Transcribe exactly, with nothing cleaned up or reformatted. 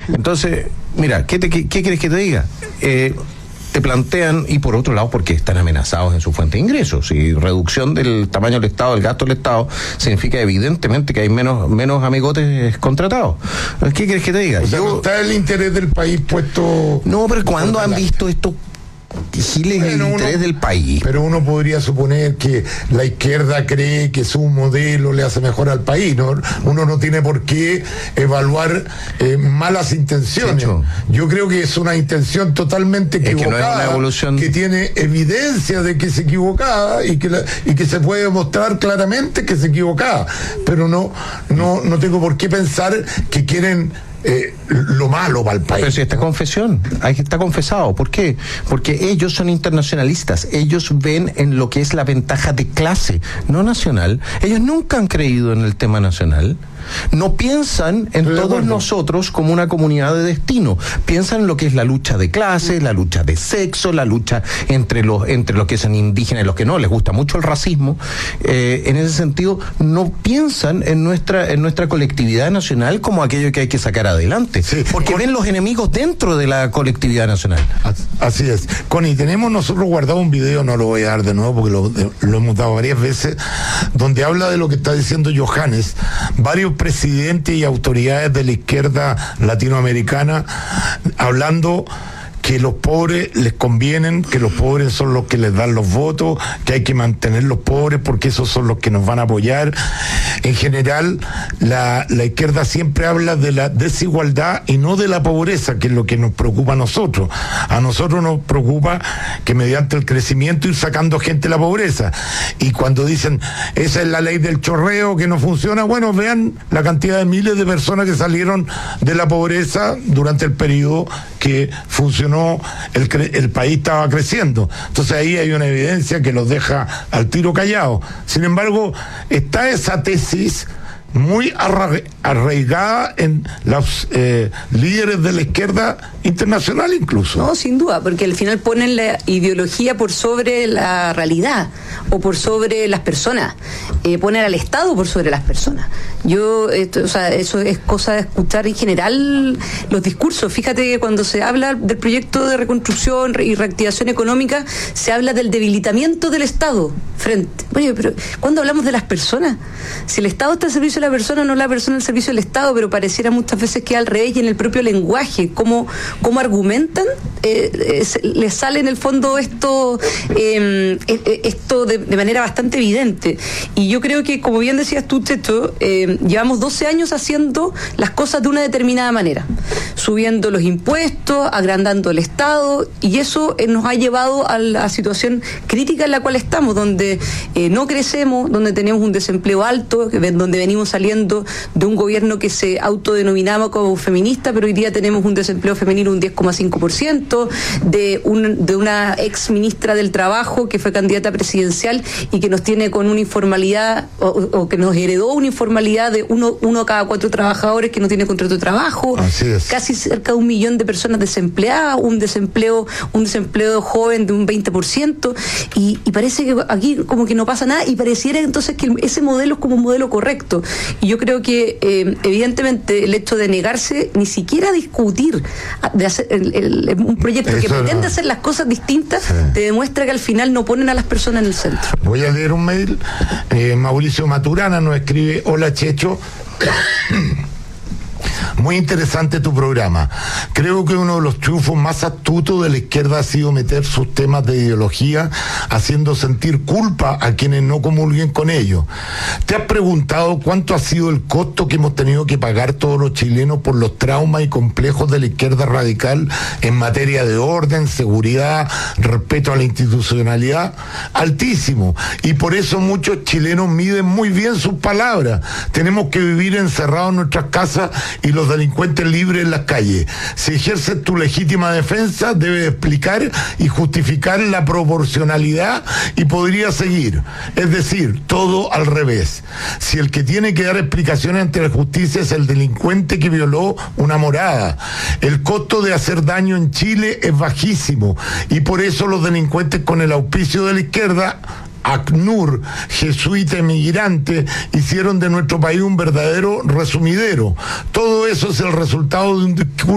Entonces, mira, ¿qué, te, qué, qué quieres que te diga? Eh, te plantean, y por otro lado, porque están amenazados en su fuente de ingresos, y reducción del tamaño del Estado, del gasto del Estado, significa evidentemente que hay menos, menos amigotes contratados. ¿Qué quieres que te diga? O sea, Yo, no está el interés del país puesto... No, pero ¿cuándo han visto esto? Giles, bueno, el interés uno, del país. Pero uno podría suponer que la izquierda cree que su modelo le hace mejor al país, ¿no? Uno no tiene por qué evaluar eh, malas intenciones. Hecho. Yo creo que es una intención totalmente equivocada, es que, no es una evolución... que tiene evidencia de que se equivocaba y que la, y que se puede demostrar claramente que se equivocaba, pero no no no tengo por qué pensar que quieren Eh, lo malo para el país. Pero si esta confesión, ahí está confesado. ¿Por qué? Porque ellos son internacionalistas, ellos ven en lo que es la ventaja de clase, no nacional. Ellos nunca han creído en el tema nacional. No piensan en todos bueno. nosotros como una comunidad de destino. Piensan en lo que es la lucha de clases, la lucha de sexo, la lucha entre los entre los que son indígenas y los que no. Les gusta mucho el racismo. Eh, en ese sentido, no piensan en nuestra en nuestra colectividad nacional como aquello que hay que sacar adelante. Sí. Porque Con... ven los enemigos dentro de la colectividad nacional. Así es. Connie, tenemos nosotros guardado un video, no lo voy a dar de nuevo porque lo, lo hemos dado varias veces, donde habla de lo que está diciendo Johannes. Varios presidentes y autoridades de la izquierda latinoamericana hablando que los pobres les convienen, que los pobres son los que les dan los votos, que hay que mantener los pobres porque esos son los que nos van a apoyar. En general, la, la izquierda siempre habla de la desigualdad y no de la pobreza, que es lo que nos preocupa a nosotros. A nosotros nos preocupa que mediante el crecimiento ir sacando gente de la pobreza. Y cuando dicen, esa es la ley del chorreo que no funciona, bueno, vean la cantidad de miles de personas que salieron de la pobreza durante el periodo que funcionó. El, el país estaba creciendo. Entonces ahí hay una evidencia que los deja al tiro callado. Sin embargo, está esa tesis muy arraigada en los eh, líderes de la izquierda internacional incluso. No, sin duda, porque al final ponen la ideología por sobre la realidad o por sobre las personas, eh, ponen al Estado por sobre las personas. Yo, esto, o sea, eso es cosa de escuchar en general los discursos. Fíjate que cuando se habla del proyecto de reconstrucción y reactivación económica, se habla del debilitamiento del Estado frente. Oye, pero ¿cuándo hablamos de las personas? Si el Estado está al servicio de la persona, no la persona al servicio del Estado, pero pareciera muchas veces que al revés, y en el propio lenguaje, cómo, cómo argumentan, eh, eh, les sale en el fondo esto, eh, esto de, de manera bastante evidente. Y yo creo que, como bien decías tú, Teto, eh, llevamos doce años haciendo las cosas de una determinada manera, subiendo los impuestos, agrandando el Estado, y eso eh, nos ha llevado a la situación crítica en la cual estamos, donde eh, no crecemos, donde tenemos un desempleo alto, donde venimos saliendo de un gobierno que se autodenominaba como feminista, pero hoy día tenemos un desempleo femenino un diez coma cinco por ciento, de, un, de una ex ministra del Trabajo que fue candidata presidencial y que nos tiene con una informalidad, o, o que nos heredó una informalidad de uno, uno cada cuatro trabajadores que no tiene contrato de trabajo, casi cerca de un millón de personas desempleadas, un desempleo, un desempleo joven de un veinte por ciento, y, y parece que aquí como que no pasa nada, y pareciera entonces que ese modelo es como un modelo correcto. Y yo creo que eh, evidentemente el hecho de negarse ni siquiera a discutir de hacer el, el, un proyecto Eso que pretende no. hacer las cosas distintas, sí. te demuestra que al final no ponen a las personas en el centro. Voy a leer un mail. eh, Mauricio Maturana nos escribe: hola Checho, muy interesante tu programa. Creo que uno de los triunfos más astutos de la izquierda ha sido meter sus temas de ideología, haciendo sentir culpa a quienes no comulguen con ellos. ¿Te has preguntado cuánto ha sido el costo que hemos tenido que pagar todos los chilenos por los traumas y complejos de la izquierda radical en materia de orden, seguridad, respeto a la institucionalidad? Altísimo. Y por eso muchos chilenos miden muy bien sus palabras. Tenemos que vivir encerrados en nuestras casas y los delincuentes libres en las calles. Si ejerces tu legítima defensa, debes explicar y justificar la proporcionalidad, y podría seguir. Es decir, todo al revés. Si el que tiene que dar explicaciones ante la justicia es el delincuente que violó una morada, el costo de hacer daño en Chile es bajísimo, y por eso los delincuentes con el auspicio de la izquierda, ACNUR, jesuita emigrante, hicieron de nuestro país un verdadero resumidero. Todo eso es el resultado de un discurso